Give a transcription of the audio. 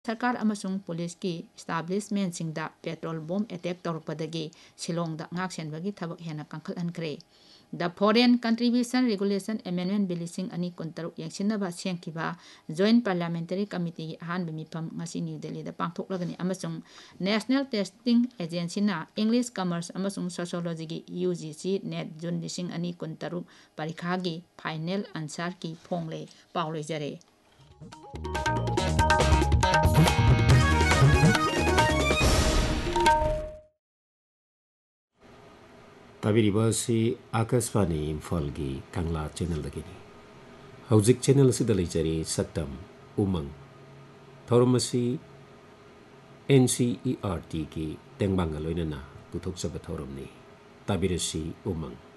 सरकार अमसुंग पुलिस की establishment सिंगदा petrol bomb attack तौरपदगी शिलोंगदा ngak senbagi thabak hena kangkhalankhre the foreign contribution regulation amendment bill लिसिंग अनि कुंतरुक यंगसिनबा सेंखिबा joint parliamentary committee की अहानब मिफम ngasi new Delhi दा पांगथोकलगनी अमसुंग national testing एजेंसीना English commerce अमसुंग sociology की UGC net जून लिसिंग अनि कुंतरुक परीक्षा की final answer की फोंगले पावलेजरे ताबिरिबासी आकाशवाणी इम्फालगी कांगला चैनल दगिनी हौजिक चैनल असिदा लेजरी सक्तम उमंग थौरमसी NCERT की तेंगबांगा लोइनना पुथोकसबा थौरमनी ताबिरसी उमंग